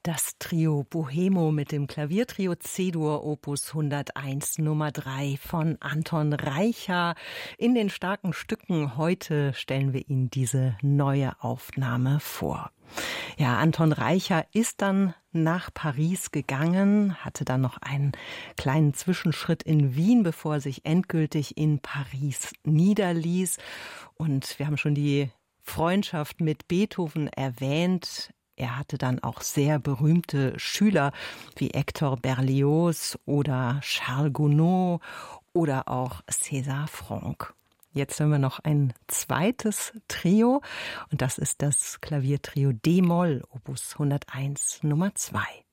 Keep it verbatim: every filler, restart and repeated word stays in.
Das Trio Bohemo mit dem Klaviertrio C-Dur Opus hunderteins Nummer drei von Anton Reicha. In den starken Stücken heute stellen wir Ihnen diese neue Aufnahme vor. Ja, Anton Reicha ist dann nach Paris gegangen, hatte dann noch einen kleinen Zwischenschritt in Wien, bevor er sich endgültig in Paris niederließ. Und wir haben schon die Freundschaft mit Beethoven erwähnt. Er hatte dann auch sehr berühmte Schüler wie Hector Berlioz oder Charles Gounod oder auch César Franck. Jetzt hören wir noch ein zweites Trio und das ist das Klaviertrio D-Moll, Opus hunderteins Nummer zwei.